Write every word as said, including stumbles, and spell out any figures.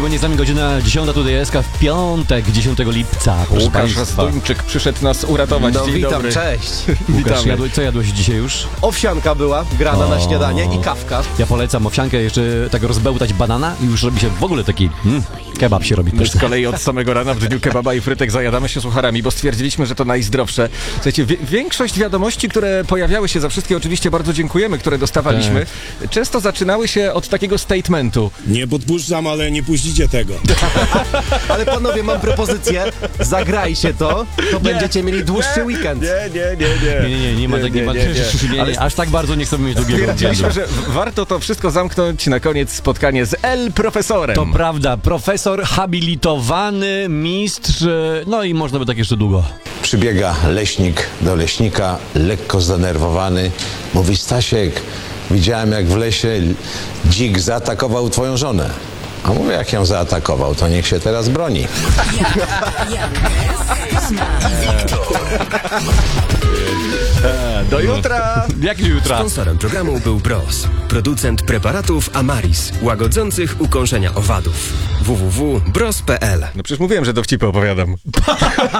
Tygodnie z nami godzina dziesiąta, tutaj jest w piątek, dziesiątego lipca. Proszę Łukasz Państwa. Stuńczyk przyszedł nas uratować. No Dzień witam, dobry. cześć. Łukasz, jadłeś, co jadłeś dzisiaj już? Owsianka była, grana O. na śniadanie i kawka. Ja polecam owsiankę, jeszcze tak rozbełtać banana i już robi się w ogóle taki mm, kebab się robi My pyszny. z kolei od samego rana w dniu kebaba i frytek zajadamy się sucharami, bo stwierdziliśmy, że to najzdrowsze. Słuchajcie, wie, większość wiadomości, które pojawiały się, za wszystkie oczywiście bardzo dziękujemy, które dostawaliśmy, często zaczynały się od takiego statementu. Nie podpuszczam, ale nie puścicie tego. Ale panowie, mam propozycję, zagrajcie to, to będziecie mieli dłuższy weekend. Nie, nie, nie, Nie, nie, nie, nie ma takiej nie, nie, nie. Ale aż tak bardzo nie chcemy mieć drugiego Stwierdziliśmy, weekendu. że w- warto to wszystko zamknąć na koniec spotkanie z El Profesorem. To prawda, profesor, habilitowany, mistrz, e, no i można by tak jeszcze długo. Przybiega leśnik do leśnika, lekko zdenerwowany. Mówi: Stasiek, widziałem jak w lesie dzik zaatakował twoją żonę. A mówię: jak ją zaatakował, to niech się teraz broni. Do jutra! Jak jutra? Sponsorem programu był Bros, producent preparatów Amaris, łagodzących ukąszenia owadów. w w w kropka bros kropka p l No przecież mówiłem, że dowcipy opowiadam.